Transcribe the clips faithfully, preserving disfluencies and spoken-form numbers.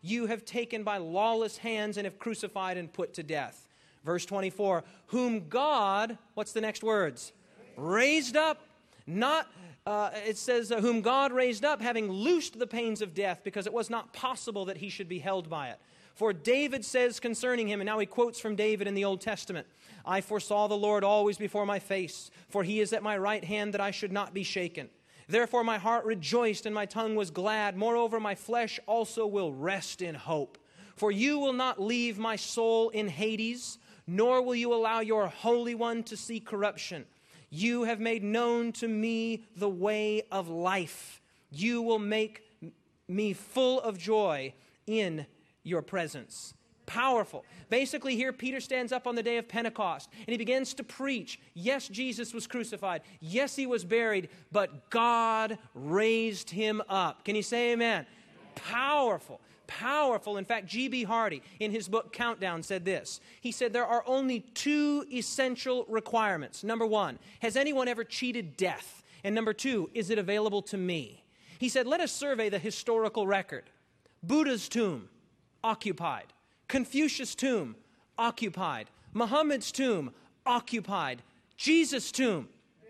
you have taken by lawless hands and have crucified and put to death. Verse twenty-four, whom God, what's the next words? Raised up, not, uh, it says, uh, whom God raised up, having loosed the pains of death, because it was not possible that he should be held by it. For David says concerning him, and now he quotes from David in the Old Testament, I foresaw the Lord always before my face, for he is at my right hand that I should not be shaken. Therefore my heart rejoiced and my tongue was glad. Moreover, my flesh also will rest in hope. For you will not leave my soul in Hades, nor will you allow your Holy One to see corruption. You have made known to me the way of life. You will make me full of joy in your presence. Powerful. Basically here Peter stands up on the day of Pentecost and he begins to preach. Yes, Jesus was crucified. Yes, he was buried, but God raised him up. Can you say amen? Powerful. Powerful. In fact, G B Hardy, in his book Countdown, said this. He said there are only two essential requirements. Number one, has anyone ever cheated death? And number two, is it available to me? He said, let us survey the historical record. Buddha's tomb, occupied. Confucius' tomb, occupied. Muhammad's tomb, occupied. Jesus' tomb,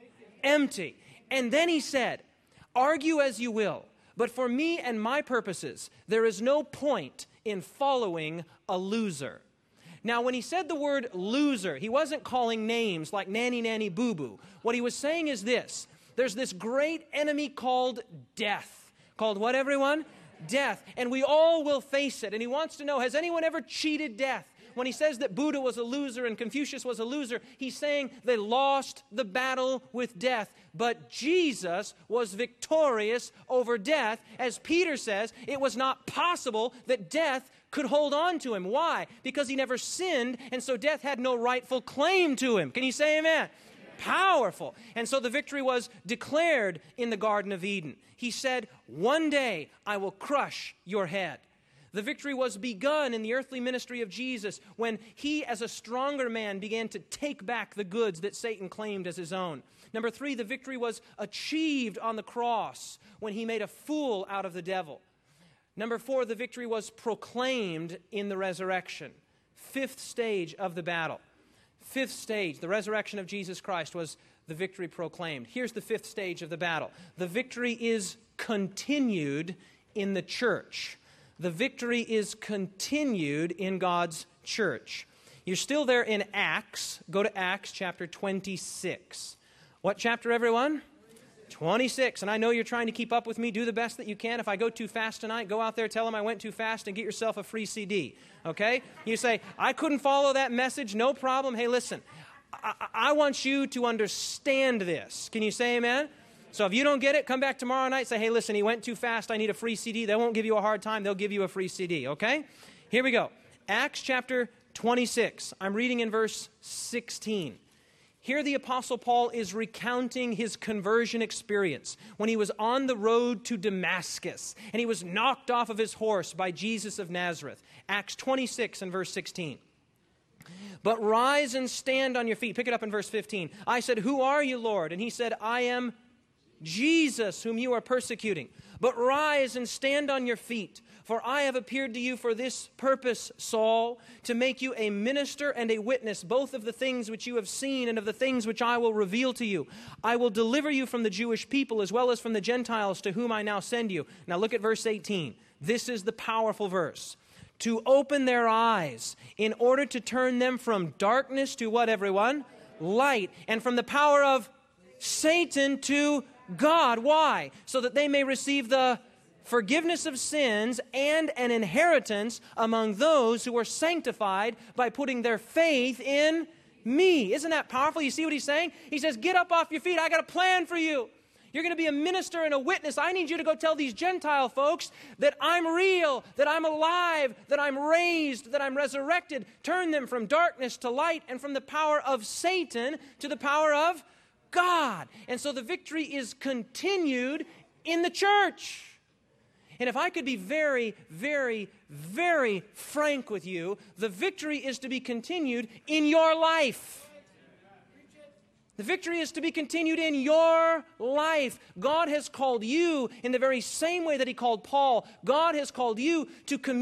empty. And then he said, argue as you will, but for me and my purposes, there is no point in following a loser. Now, when he said the word loser, he wasn't calling names like nanny, nanny, boo-boo. What he was saying is this. There's this great enemy called death. Called what, everyone? Death. And we all will face it. And he wants to know, has anyone ever cheated death? When he says that Buddha was a loser and Confucius was a loser, he's saying they lost the battle with death. But Jesus was victorious over death. As Peter says, it was not possible that death could hold on to him. Why? Because he never sinned, and so death had no rightful claim to him. Can you say amen? Powerful. And so the victory was declared in the Garden of Eden. He said, one day I will crush your head. The victory was begun in the earthly ministry of Jesus when he, as a stronger man, began to take back the goods that Satan claimed as his own. Number three, the victory was achieved on the cross when he made a fool out of the devil. Number four, the victory was proclaimed in the resurrection. Fifth stage of the battle. Fifth stage, the resurrection of Jesus Christ, was the victory proclaimed. Here's the fifth stage of the battle. The victory is continued in the church. The victory is continued in God's church. You're still there in Acts. Go to Acts chapter twenty-six. What chapter, everyone? twenty-six. And I know you're trying to keep up with me. Do the best that you can. If I go too fast tonight, go out there, tell them I went too fast, and get yourself a free C D. Okay? You say, I couldn't follow that message. No problem. Hey, listen, I, I want you to understand this. Can you say amen? So if you don't get it, come back tomorrow night, say, hey, listen, he went too fast. I need a free C D. They won't give you a hard time. They'll give you a free C D. Okay? Here we go. Acts chapter twenty-six. I'm reading in verse sixteen. Here the Apostle Paul is recounting his conversion experience when he was on the road to Damascus and he was knocked off of his horse by Jesus of Nazareth. Acts twenty-six and verse sixteen. But rise and stand on your feet. Pick it up in verse fifteen. I said, who are you, Lord? And he said, I am Jesus, whom you are persecuting. But rise and stand on your feet. For I have appeared to you for this purpose, Saul, to make you a minister and a witness, both of the things which you have seen and of the things which I will reveal to you. I will deliver you from the Jewish people as well as from the Gentiles to whom I now send you. Now look at verse eighteen. This is the powerful verse. To open their eyes in order to turn them from darkness to what, everyone? Light. And from the power of Satan to God. Why? So that they may receive the forgiveness of sins and an inheritance among those who are sanctified by putting their faith in me. Isn't that powerful? You see what he's saying? He says, get up off your feet. I got a plan for you. You're going to be a minister and a witness. I need you to go tell these Gentile folks that I'm real, that I'm alive, that I'm raised, that I'm resurrected. Turn them from darkness to light and from the power of Satan to the power of God. And so the victory is continued in the church. And if I could be very, very, very frank with you, the victory is to be continued in your life. The victory is to be continued in your life. God has called you in the very same way that He called Paul. God has called you to communicate